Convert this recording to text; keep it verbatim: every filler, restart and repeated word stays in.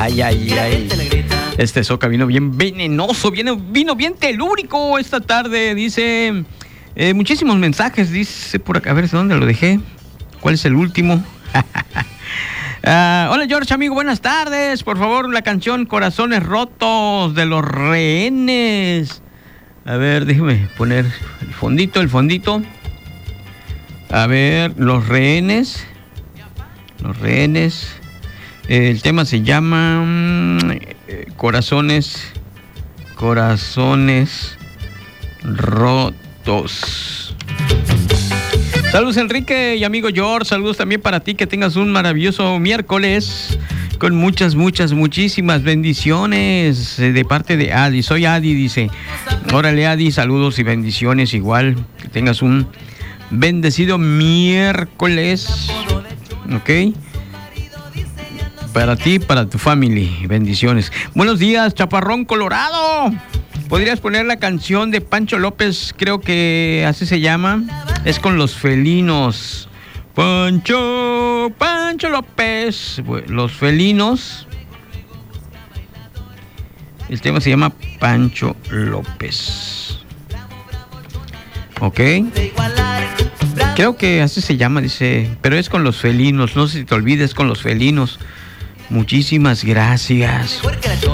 Ay, ay, ay. Este Soca vino bien venenoso, vino, vino bien telúrico esta tarde. Dice, eh, muchísimos mensajes, dice por acá, a ver, ¿dónde lo dejé? ¿Cuál es el último? uh, hola George, amigo, buenas tardes. Por favor, la canción Corazones Rotos de Los Rehenes. A ver, déjeme poner el fondito, el fondito. A ver, Los Rehenes. Los Rehenes. El tema se llama eh, Corazones, Corazones Rotos. Saludos Enrique y amigo George, saludos también para ti, que tengas un maravilloso miércoles con muchas, muchas, muchísimas bendiciones de parte de Adi. Soy Adi, dice. Órale Adi, saludos y bendiciones igual, que tengas un bendecido miércoles, ¿ok? Para ti, para tu family, bendiciones. Buenos días, Chaparrón Colorado. ¿Podrías poner la canción de Pancho López? Creo que así se llama. Es con Los Felinos. Pancho, Pancho López. Los Felinos. El tema se llama Pancho López. Ok. Creo que así se llama, dice. Pero es con Los Felinos. No sé si te olvides, con Los Felinos. Muchísimas gracias.